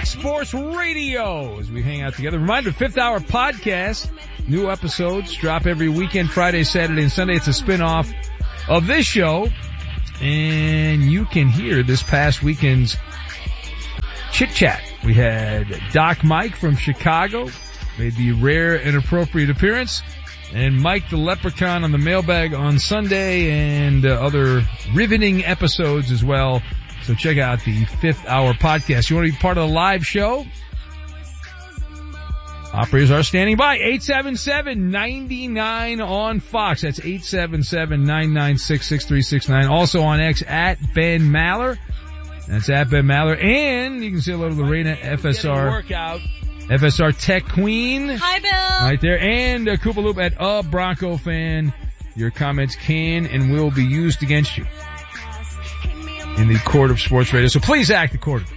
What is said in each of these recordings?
Fox Sports Radio as we hang out together. Reminder, Fifth Hour Podcast. New episodes drop every weekend, Friday, Saturday, and Sunday. It's a spin-off of this show. And you can hear this past weekend's chit-chat. We had Doc Mike from Chicago, made the rare and appropriate appearance, and Mike the Leprechaun on the mailbag on Sunday, and other riveting episodes as well. So check out the Fifth Hour Podcast. You want to be part of the live show? Operators are standing by. 877-99 on Fox. That's 877-996-6369. Also on X at Ben Maller. That's at Ben Maller. And you can say hello to Lorena FSR. FSR Tech Queen. Hi, Bill. Right there. And Koopa Loop at A Bronco Fan. Your comments can and will be used against you in the court of sports radio. So please act accordingly.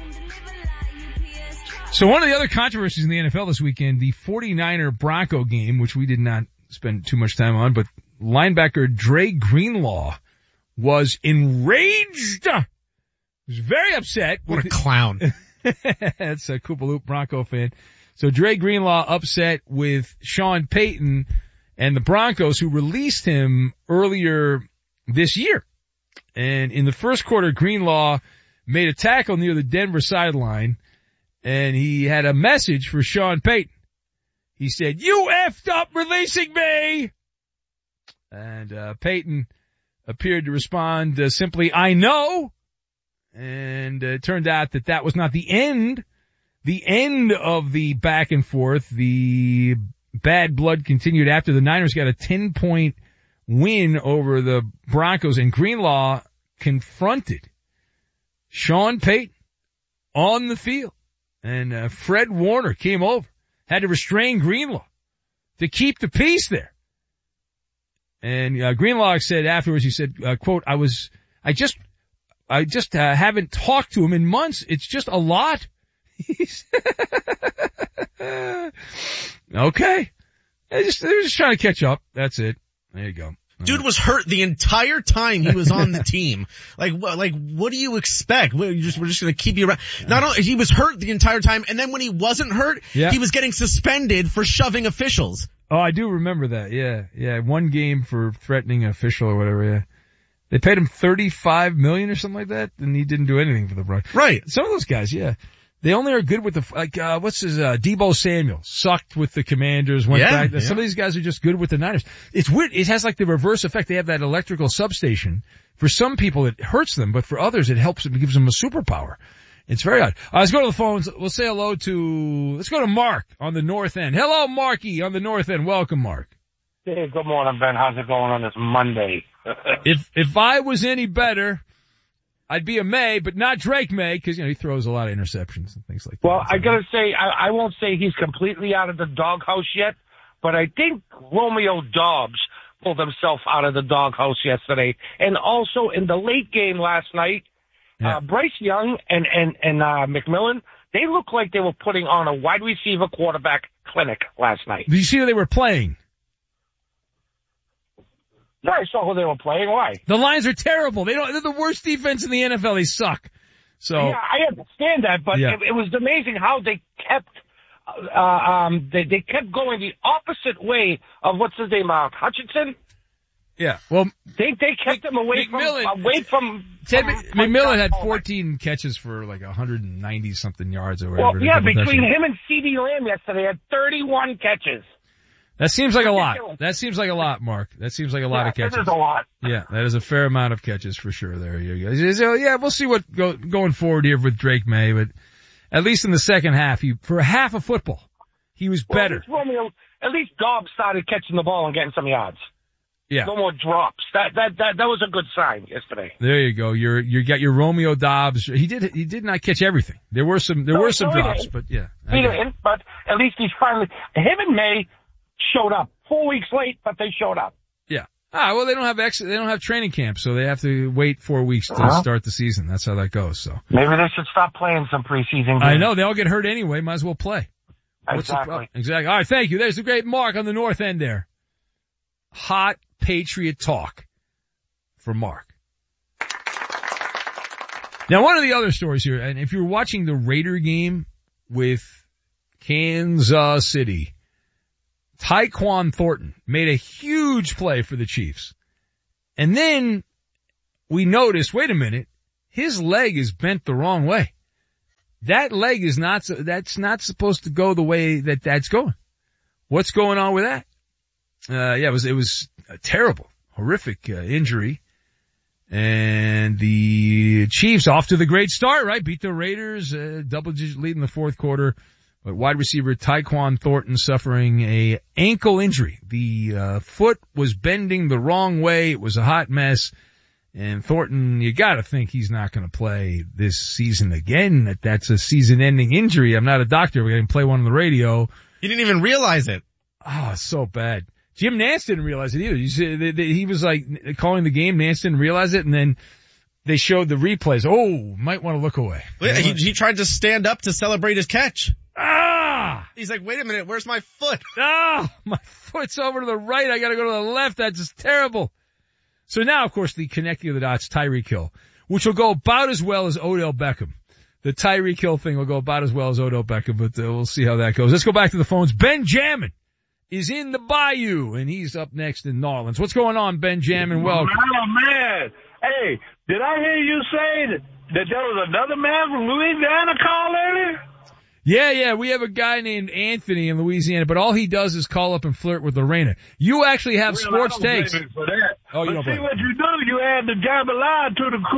So one of the other controversies in the NFL this weekend, the 49er Bronco game, which we did not spend too much time on, but linebacker Dre Greenlaw was enraged. He was very upset. What a clown. That's a Koopa Loop Bronco fan. So Dre Greenlaw upset with Sean Payton and the Broncos, who released him earlier this year. And in the first quarter, Greenlaw made a tackle near the Denver sideline, and he had a message for Sean Payton. He said, "You effed up releasing me!" And Payton appeared to respond simply, "I know." And it turned out that that was not the end. The end of the back and forth. The bad blood continued after the Niners got a 10-point win over the Broncos, and Greenlaw confronted Sean Payton on the field. And Fred Warner came over, had to restrain Greenlaw to keep the peace there. And Greenlaw said afterwards, he said, quote, I just haven't talked to him in months. It's just a lot. Okay. They're just trying to catch up. That's it. There you go. Dude was hurt the entire time he was on the team. Like, what do you expect? We're just gonna keep you around. Not only, he was hurt the entire time, and then when he wasn't hurt, he was getting suspended for shoving officials. Oh, I do remember that. Yeah. One game for threatening an official or whatever, yeah. They paid him $35 million or something like that, and he didn't do anything for the Broncos. Right. Some of those guys, yeah. They only are good with Deebo Samuel sucked with the Commanders, went back. Yeah. Some of these guys are just good with the Niners. It's weird. It has like the reverse effect. They have that electrical substation. For some people it hurts them, but for others it helps them, it gives them a superpower. It's very odd. Let's go to the phones. We'll say hello let's go to Mark on the north end. Hello, Marky on the north end. Welcome, Mark. Hey, good morning, Ben. How's it going on this Monday? If I was any better, I'd be a May, but not Drake May, because, he throws a lot of interceptions and things like that. Well, I gotta say, I won't say he's completely out of the doghouse yet, but I think Romeo Doubs pulled himself out of the doghouse yesterday. And also in the late game last night, Bryce Young and McMillan, they looked like they were putting on a wide receiver quarterback clinic last night. Did you see who they were playing? Yeah, I saw who they were playing. Why? The Lions are terrible. They're the worst defense in the NFL. They suck. So yeah, I understand that, but it was amazing how they kept they kept going the opposite way of what's his name, Hutchinson. Yeah, well, they kept him away from Ted McMillan had 14 catches for like 190 something yards or whatever. Well, yeah, between him and CeeDee Lamb yesterday, had 31 catches. That seems like a lot. That seems like a lot, Mark. That seems like a lot of catches. That is a lot. Yeah, that is a fair amount of catches for sure. There you go. So, yeah, we'll see what going forward here with Drake May, but at least in the second half, for half of football, he was better. At least Dobbs started catching the ball and getting some yards. Yeah. No more drops. That was a good sign yesterday. There you go. You got your Romeo Doubs. He did not catch everything. There were some drops, but yeah. He didn't, but at least he's finally, him and May showed up 4 weeks late, but they showed up. Yeah. Well, they don't have training camp, so they have to wait 4 weeks to start the season. That's how that goes. So maybe they should stop playing some preseason games. I know they all get hurt anyway. Might as well play. Exactly. Exactly. All right. Thank you. There's the great Mark on the north end there. Hot Patriot talk from Mark. Now, one of the other stories here, and if you're watching the Raider game with Kansas City, Tyquan Thornton made a huge play for the Chiefs. And then we noticed, wait a minute, his leg is bent the wrong way. That leg is that's not supposed to go the way that's going. What's going on with that? It was a terrible, horrific injury. And the Chiefs off to the great start, right? Beat the Raiders, double-digit lead in the fourth quarter. But wide receiver Tyquan Thornton suffering a ankle injury. The foot was bending the wrong way. It was a hot mess. And Thornton, you gotta think he's not gonna play this season again. That's a season-ending injury. I'm not a doctor. We're gonna play one on the radio. You didn't even realize it. Oh, it's so bad. Jim Nantz didn't realize it either. You see, he was like calling the game. Nantz didn't realize it, and then they showed the replays. Oh, might want to look away. He tried to stand up to celebrate his catch. Ah! He's like, wait a minute, where's my foot? Ah, my foot's over to the right. I gotta go to the left. That's just terrible. So now, of course, the connecting of the dots, Tyreek Hill, which will go about as well as Odell Beckham. The Tyreek Hill thing will go about as well as Odell Beckham, but we'll see how that goes. Let's go back to the phones. Benjamin is in the Bayou, and he's up next in New Orleans. What's going on, Benjamin? Welcome. Oh, man. Hey, did I hear you say that there was another man from Louisiana call earlier? Yeah, we have a guy named Anthony in Louisiana, but all he does is call up and flirt with Lorena. You actually have sports takes. For that. Oh, you don't see blame what you do? You add the jambalaya to the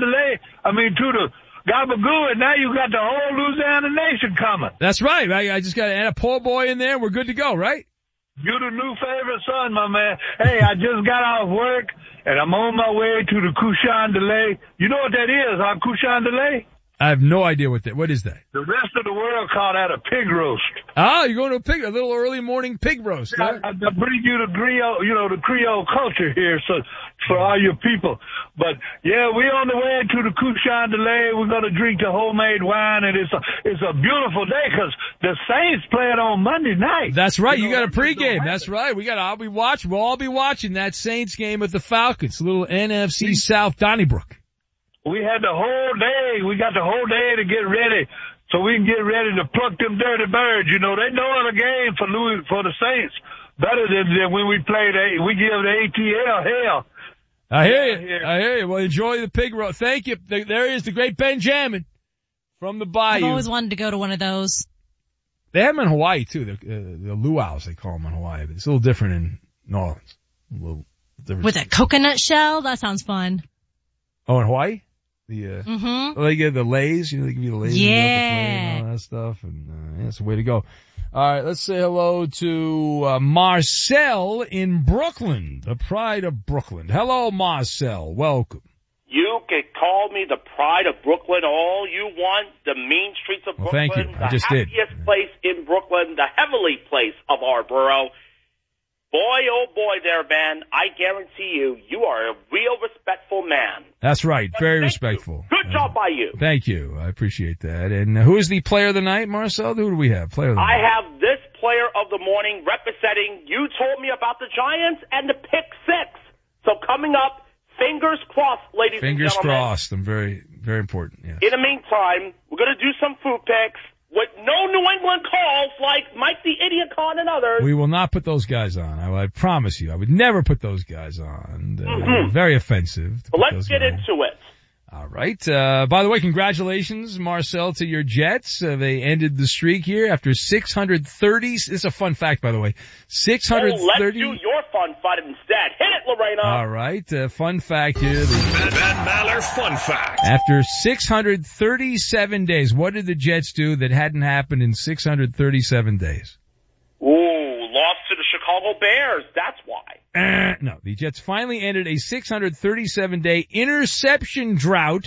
to the gabagoo, and now you got the whole Louisiana nation coming. That's right. I just got to add a po' boy in there. We're good to go, right? You're the new favorite son, my man. Hey, I just got off work, and I'm on my way to the Couchon de Lait. You know what that is, huh, Couchon de Lait? I have no idea what is that? The rest of the world call that a pig roast. Oh, you're going to a little early morning pig roast. Yeah, huh? I bring you the Creole culture here, so for all your people. But yeah, we're on the way to the Couchon de Lait. We're going to drink the homemade wine, and it's a beautiful day because the Saints play it on Monday night. That's right. You got a pregame. That's right. We'll all be watching that Saints game with the Falcons. A little NFC South Donnybrook. We had the whole day. We got the whole day to get ready so we can get ready to pluck them dirty birds. You know, they know the game for the Saints better than when we played. We give the ATL hell. I hear you. Well, enjoy the pig roast. Thank you. There is the great Benjamin from the Bayou. I've always wanted to go to one of those. They have them in Hawaii too. The luau's, they call them in Hawaii, but it's a little different in New Orleans. A little different. With a coconut shell? That sounds fun. Oh, in Hawaii? They get the Lays, they give you the Lays. Yeah. And all that stuff, and that's the way to go. All right, let's say hello to Marcel in Brooklyn, the pride of Brooklyn. Hello, Marcel. Welcome. You can call me the pride of Brooklyn all you want, the mean streets of Brooklyn. Thank you. I just did. The happiest place in Brooklyn, the heavenly place of our borough. Boy, oh boy there, man. I guarantee you are a real respectful man. That's right. Very respectful. Good job by you. Thank you. I appreciate that. And who is the player of the night, Marcel? Who do we have? Player of the night. I have this player of the morning representing, you told me about the Giants and the pick six. So coming up, fingers crossed, ladies and gentlemen. Fingers crossed. I'm very, very important. Yes. In the meantime, we're going to do some food picks. With no New England calls like Mike the Idiot Con and others. We will not put those guys on. I promise you. I would never put those guys on. Very offensive. Well, let's get into it. All right. By the way, congratulations, Marcel, to your Jets. They ended the streak here after 630. This is a fun fact, by the way. 630. Oh, let's do your fun fact instead. Hit it, Lorena. All right. Fun fact here. Ben Maller fun fact. After 637 days, what did the Jets do that hadn't happened in 637 days? Ooh, lost to the Chicago Bears. That's why. No, the Jets finally ended a 637-day interception drought.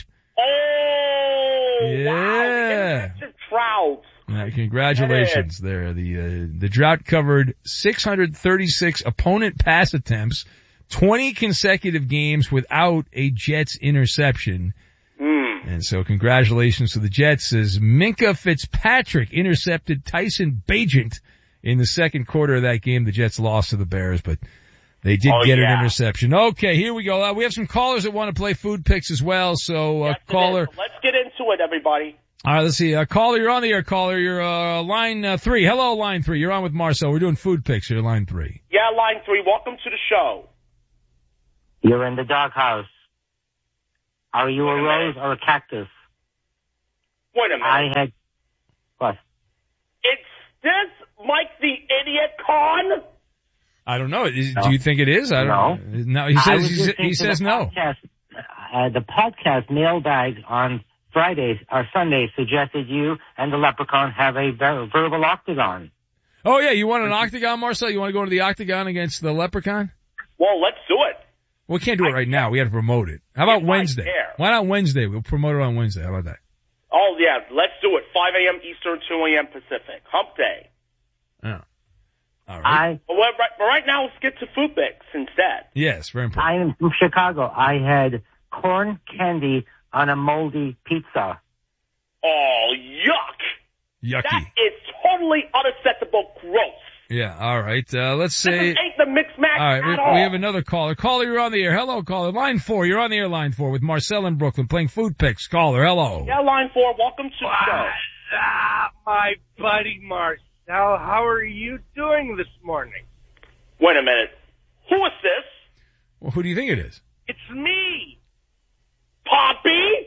Oh, yeah. Wow, interception drought. Congratulations there. The drought covered 636 opponent pass attempts, 20 consecutive games without a Jets interception. And so congratulations to the Jets as Minkah Fitzpatrick intercepted Tyson Bagent in the second quarter of that game. The Jets lost to the Bears, but They did get an interception. Okay, here we go. We have some callers that want to play food picks as well. So, Yes, caller. So let's get into it, everybody. All right, let's see. Caller, you're on the air. Caller, you're line 3. Hello, line 3. You're on with Marcel. We're doing food picks here, line 3. Yeah, line 3. Welcome to the show. You're in the doghouse. Are you a rose or a cactus? Wait a minute. What? It's this Mike the Idiot Con? I don't know. No. Do you think it is? I don't know. No, he says no. The podcast mailbag on Fridays or Sundays suggested you and the leprechaun have a verbal octagon. Oh yeah, you want an octagon, Marcel? You want to go to the octagon against the leprechaun? Well, let's do it. Well, we can't do it right now. We have to promote it. How about Wednesday? Why not Wednesday? We'll promote it on Wednesday. How about that? Oh, yeah. Let's do it. 5 a.m. Eastern, 2 a.m. Pacific. Hump day. Oh. All right. But right now, let's get to food picks instead. Yes, very important. I am from Chicago. I had corn candy on a moldy pizza. Oh, yuck. Yucky. That is totally unacceptable. Gross. Yeah, all right. Let's say... This ain't the mixed match all right, at all. We have another caller. Caller, you're on the air. Hello, caller. Line 4. You're on the air, line 4, with Marcel in Brooklyn playing food picks. Caller, hello. Yeah, line 4. Welcome to the show. My buddy Marcel, how are you doing this morning? Wait a minute. Who is this? Well, who do you think it is? It's me. Poppy?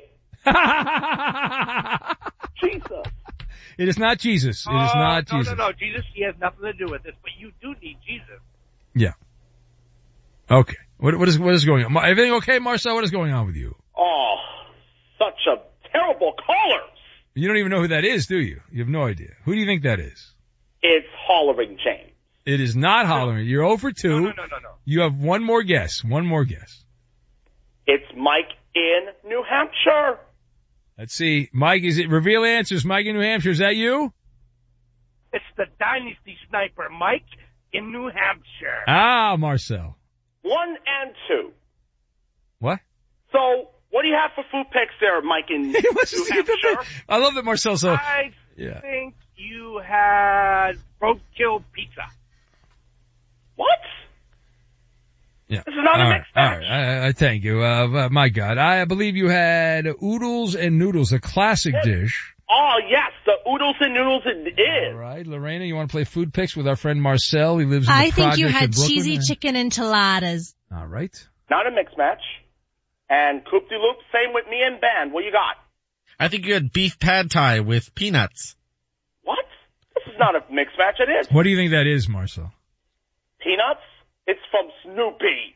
Jesus. It is not Jesus. It is not Jesus. No. Jesus, he has nothing to do with this, but you do need Jesus. Yeah. Okay. What is going on? Everything okay, Marcel? What is going on with you? Oh, such a terrible caller. You don't even know who that is, do you? You have no idea. Who do you think that is? It's Hollering James. It is not Hollering. You're 0 for 2. No. You have one more guess. It's Mike in New Hampshire. Let's see. Mike, reveal answers. Mike in New Hampshire, is that you? It's the Dynasty Sniper, Mike in New Hampshire. Ah, Marcel. 1 and 2. What? So, what do you have for food picks there, Mike in New Hampshire? I love that Marcel. I think you had roadkill pizza. What? Yeah. This is not a mixed match. All right. I thank you. My God. I believe you had oodles and noodles, a classic dish. Oh, yes. The oodles and noodles it is. All right. Lorena, you want to play food picks with our friend Marcel? He lives in the project in Brooklyn. I think you had cheesy chicken enchiladas. All right. Not a mixed match. And Coop de Loop, same with me and Ben. What you got? I think you had beef pad thai with peanuts. What? This is not a mixed match. It is. What do you think that is, Marcel? Peanuts? It's from Snoopy.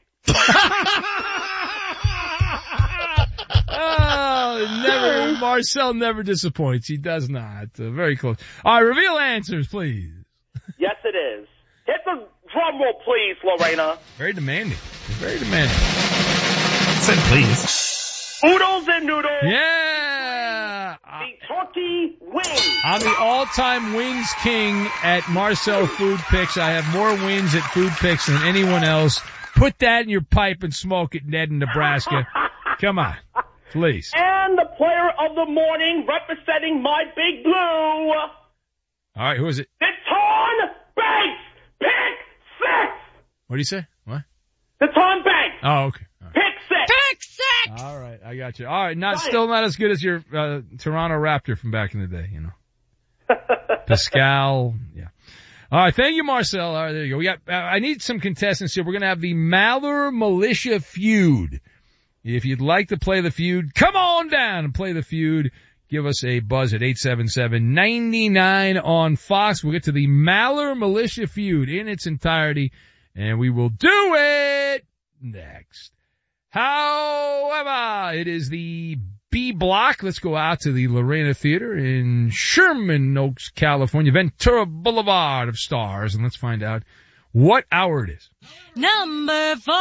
Oh, Marcel never disappoints. He does not. Very close. All right, reveal answers, please. Yes, it is. Hit the drum roll, please, Lorena. Very demanding. Very demanding. Said please. Oodles and noodles. Yeah. The turkey wings. I'm the all-time wings king at Marcel Food Picks. I have more wins at Food Picks than anyone else. Put that in your pipe and smoke it, Ned in Nebraska. Come on, please. And the player of the morning representing my big blue. All right, who is it? Deton Banks. Pick 6. What do you say? What? Deton Banks. Oh, okay. Pick 6. Pick 6! All right, I got you. All right, still not as good as your Toronto Raptor from back in the day, you know. Pascal, yeah. All right, thank you, Marcel. All right, there you go. We got. I need some contestants here. We're going to have the Maller Militia Feud. If you'd like to play the feud, come on down and play the feud. Give us a buzz at 877-99 on Fox. We'll get to the Maller Militia Feud in its entirety, and we will do it next. However, it is the B block. Let's go out to the Lorena Theater in Sherman Oaks, California, Ventura Boulevard of Stars, and let's find out what hour it is. Number 4.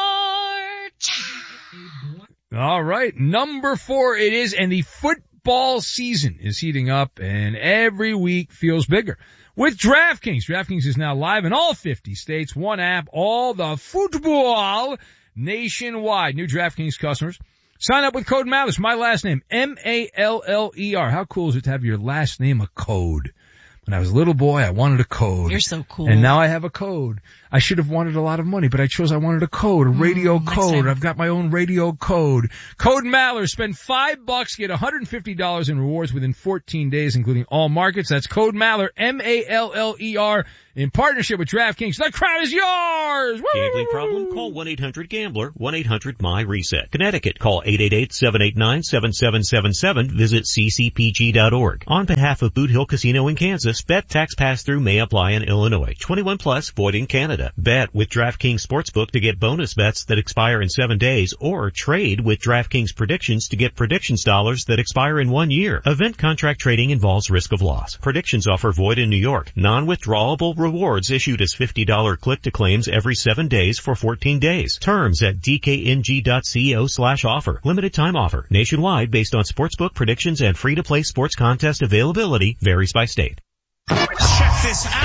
All right, number 4 it is, and the football season is heating up, and every week feels bigger. With DraftKings. DraftKings is now live in all 50 states. One app, all the football nationwide. New DraftKings customers. Sign up with code Maller. My last name, Maller. How cool is it to have your last name a code? When I was a little boy, I wanted a code. You're so cool. And now I have a code. I should have wanted a lot of money, but I wanted a code, a radio code. I've got my own radio code. Code Maller. Spend $5, get $150 in rewards within 14 days, including all markets. That's Code Maller, M-A-L-L-E-R, in partnership with DraftKings. The crowd is yours! Gambling problem? Call 1-800-GAMBLER, 1-800-MY-RESET. Connecticut, call 888-789-7777. Visit ccpg.org. On behalf of Boot Hill Casino in Kansas, bet tax pass-through may apply in Illinois. 21 plus, void in Canada. Bet with DraftKings Sportsbook to get bonus bets that expire in 7 days, or trade with DraftKings Predictions to get predictions dollars that expire in 1 year. Event contract trading involves risk of loss. Predictions offer void in New York. Non-withdrawable rewards issued as $50 click to claims every 7 days for 14 days. Terms at dkng.co/offer. Limited time offer. Nationwide based on sportsbook predictions and free-to-play sports contest availability varies by state. Check this out.